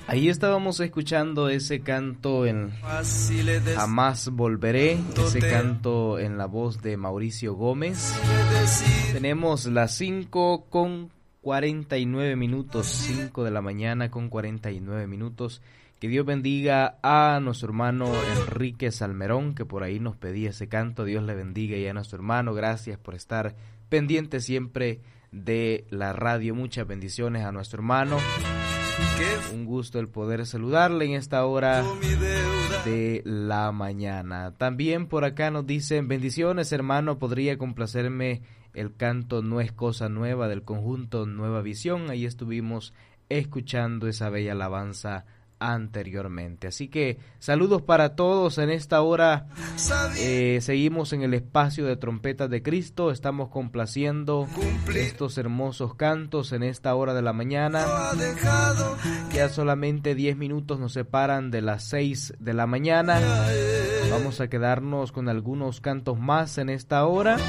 Ahí estábamos escuchando ese canto en Jamás Volveré, ese canto en la voz de Mauricio Gómez. Tenemos las 5:49, 5 de la mañana con 49 minutos. Que Dios bendiga a nuestro hermano Enrique Salmerón, que por ahí nos pedía ese canto. Dios le bendiga, y a nuestro hermano, gracias por estar pendiente siempre de la radio. Muchas bendiciones a nuestro hermano. Un gusto el poder saludarle en esta hora de la mañana. También por acá nos dicen: bendiciones, hermano, podría complacerme el canto No es cosa nueva del conjunto Nueva Visión. Ahí estuvimos escuchando esa bella alabanza anteriormente. Así que saludos para todos en esta hora. Seguimos en el espacio de Trompetas de Cristo. Estamos complaciendo estos hermosos cantos en esta hora de la mañana. Ya solamente 10 minutos nos separan de las 6 de la mañana. Vamos a quedarnos con algunos cantos más en esta hora.